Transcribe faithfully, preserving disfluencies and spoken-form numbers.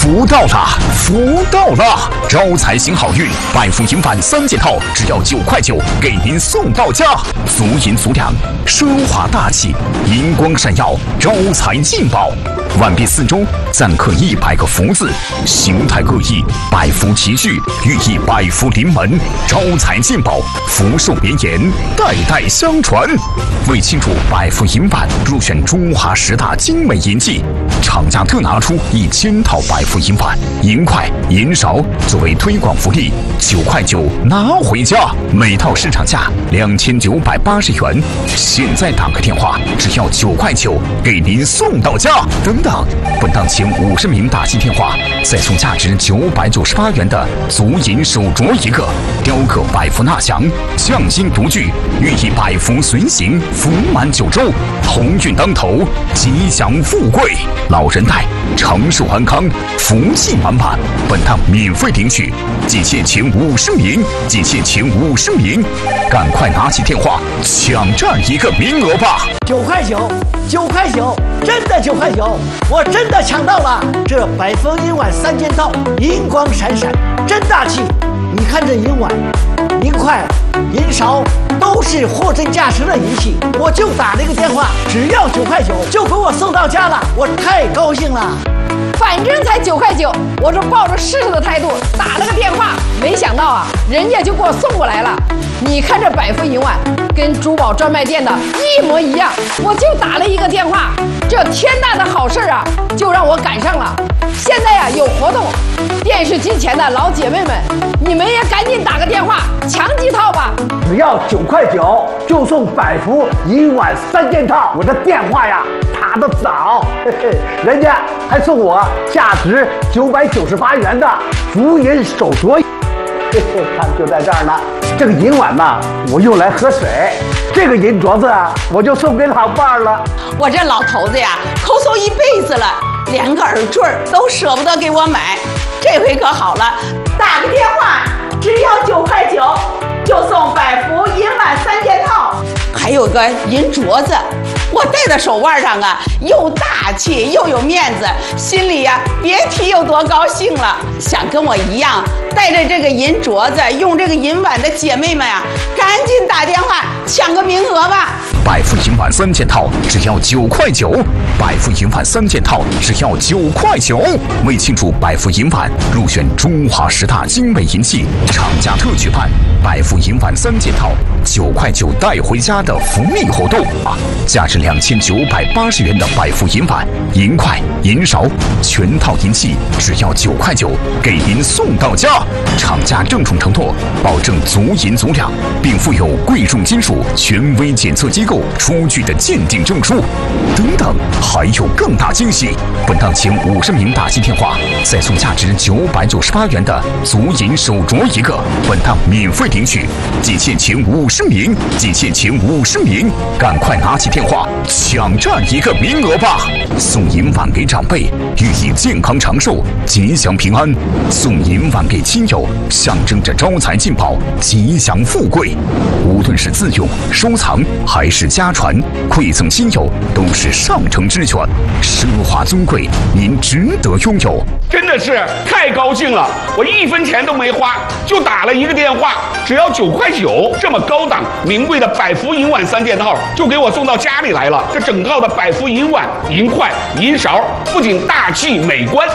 福到了，福到了！招财行好运，百福银碗三件套，只要九块九，给您送到家。足银足两，奢华大气，银光闪耀，招财进宝。碗壁四周錾刻一百个福字，形态各异，百福齐聚，寓意百福临门，招财进宝，福寿绵延，代代相传。为庆祝百福银碗入选中华十大精美银器，厂家特拿出一千套百福银碗、银筷、银勺作为推广福利，九块九拿回家，每套市场价两千九百八十元。现在打个电话，只要九块九，给您送到家。等等，本档前五十名打进电话，再送价值九百九十八元的足银手镯一个，雕刻百福纳祥，匠心独具，寓意百福随行，福满九州，鸿运当头，吉祥富贵，老人带，长寿安康，福气满满。本档免费领取，仅限前五十名，仅限前五十名，赶快拿起电话抢占一个名额吧！ 九块九，九块九，真的九块九，我真的抢到了！这百福银碗三件套，银光闪闪，真大气！你看这银碗、银筷、银勺，都是货真价实的银器。我就打了一个电话，只要九块九，就给我送到家了，我太高兴了。 反正才九块九，我是抱着试试的态度打了个电话，没想到啊，人家就给我送过来了。你看这百福银碗跟珠宝专卖店的一模一样，我就打了一个电话，这天大的好事啊，就让我赶上了。现在呀、啊、有活动，电视机前的老姐妹们，你们也赶紧打个电话抢几套吧。 只要九块九就送百福银碗三件套，我的电话呀打得早，嘿嘿，人家还送我价值九百九十八元的足银手镯。嘿嘿，看就在这儿呢。这个银碗呢，我用来喝水；这个银镯子啊，我就送给老伴儿了。 我这老头子呀，抠搜一辈子了，连个耳坠都舍不得给我买。这回可好了，打个电话，只要九块九，就送百福银碗三件套，还有个银镯子。我戴在手腕上啊，又大气又有面子，心里呀别提有多高兴了。想跟我一样带着这个银镯子、用这个银碗的姐妹们呀，赶紧打电话抢个名额吧！ 百福银碗三件套只要九块九，百福银碗三件套只要九块九。为庆祝百福银碗入选中华十大精美银器，厂家特举办百福银碗三件套九块九带回家的福利活动啊！价值两千九百八十元的百福银碗、银筷、银勺，全套银器只要九块九，给您送到家。厂家郑重承诺，保证足银足两，并附有贵重金属权威检测机构出具的鉴定证书。等等，还有更大惊喜！本档前五十名打进电话，再送价值九百九十八元的足银手镯一个。本档免费领取，仅限前五十名，仅限前五十名，赶快拿起电话抢占一个名额吧！送银碗给长辈，寓意健康长寿、吉祥平安；送银碗给亲友，象征着招财进宝、吉祥富贵。无论是自用、收藏还是家传，馈赠亲友都是上乘之权，奢华尊贵，您值得拥有。 真的是太高兴了，我一分钱都没花，就打了一个电话，只要九块九，这么高档名贵的百福银碗三件套就给我送到家里来了。这整套的百福银碗、银筷、银勺不仅大气美观，